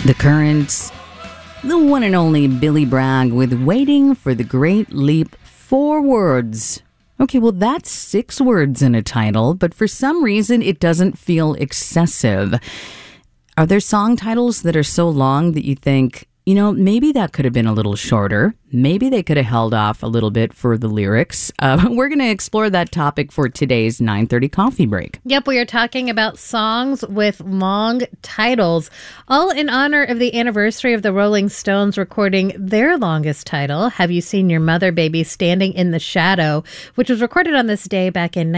The Currents, the one and only Billy Bragg with Waiting for the Great Leap. 4 words. Okay, well, that's 6 words in a title, but for some reason it doesn't feel excessive. Are there song titles that are so long that you think, you know, maybe that could have been a little shorter? Maybe they could have held off a little bit for the lyrics. We're going to explore that topic for today's 9:30 coffee break. Yep, we are talking about songs with long titles, all in honor of the anniversary of the Rolling Stones recording their longest title, Have You Seen Your Mother, Baby, Standing in the Shadow, which was recorded on this day back in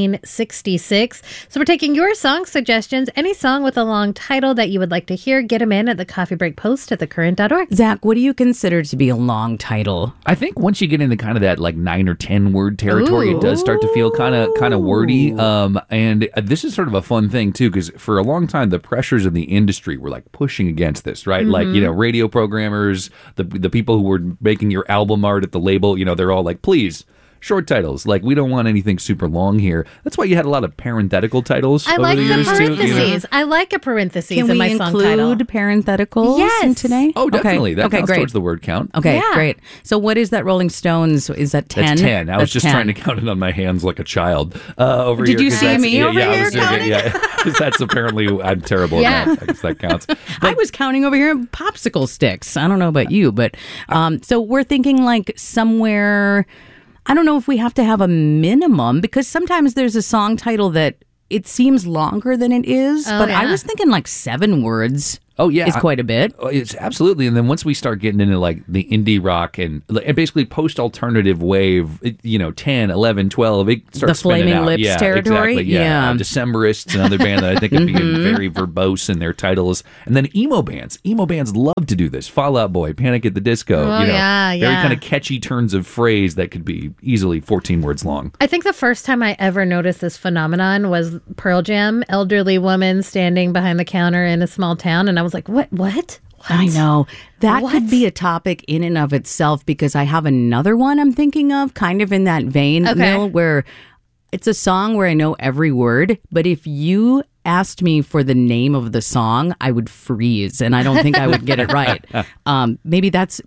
1966. So we're taking your song suggestions, any song with a long title that you would like to hear, get them in at the Coffee Break Post at thecurrent.org. Zach, what do you consider to be a long title? I think once you get into kind of that like 9 or 10 word territory, It does start to feel kind of wordy. And this is sort of a fun thing too, because for a long time the pressures of the industry were like pushing against this, right? Like, you know, radio programmers, the people who were making your album art at the label, you know, they're all like, please, short titles. Like, we don't want anything super long here. That's why you had a lot of parenthetical titles over the years parentheses. too. I like a parentheses Can in we my song title. include parentheticals in today? Oh, definitely. Okay. That counts great. towards the word count. Okay, Yeah. great. So what is that Rolling Stones? Is that 10? That's 10. I was That's just 10. trying to count it on my hands like a child over here. Did you 'cause see that's- me over I here was doing it, counting? yeah. 'Cause that's apparently, I'm terrible at that. I guess that counts. I was counting over here popsicle sticks. I don't know about you, but so we're thinking like somewhere, I don't know if we have to have a minimum, because sometimes there's a song title that it seems longer than it is, but I was thinking like 7 words. Oh, yeah. Is quite a bit. It's absolutely. And then once we start getting into like the indie rock and basically post-alternative wave, 10, 11, 12, it starts The Flaming spinning out. Lips territory? Exactly, yeah. Yeah. Decemberists, another band that I think is being very verbose in their titles. And then emo bands. Emo bands love to do this. Fall Out Boy, Panic at the Disco. Very kind of catchy turns of phrase that could be easily 14 words long. I think the first time I ever noticed this phenomenon was Pearl Jam, elderly woman standing behind the counter in a small town, and I was like, what? I know. That could be a topic in and of itself, because I have another one I'm thinking of, kind of in that vein, Mil, where it's a song where I know every word, but if you asked me for the name of the song, I would freeze, and I don't think I would get it right. Maybe that's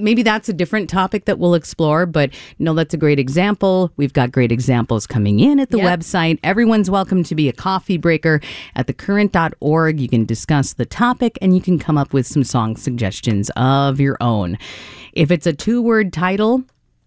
a different topic that we'll explore, but no, that's a great example. We've got great examples coming in at the website. Everyone's welcome to be a coffee breaker at thecurrent.org. You can discuss the topic, and you can come up with some song suggestions of your own. If it's a 2-word title,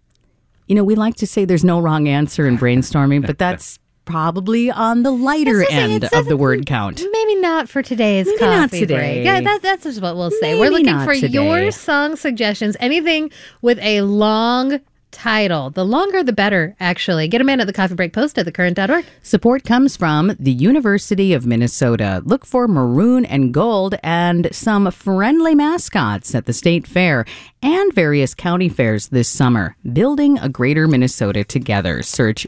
we like to say there's no wrong answer in brainstorming, but that's probably on the lighter end of the word count. Maybe not for today's Maybe coffee not today. break. Yeah, that's just what we'll say. Maybe We're looking not for today. your song suggestions. Anything with a long title. The longer, the better, actually. Get them in at the Coffee Break Post at thecurrent.org. Support comes from the University of Minnesota. Look for maroon and gold and some friendly mascots at the State Fair and various county fairs this summer. Building a greater Minnesota together. Search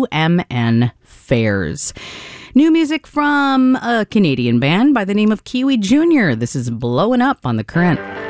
UMN Fairs. New music from a Canadian band by the name of Kiwi Jr. This is Blowing Up on The Current.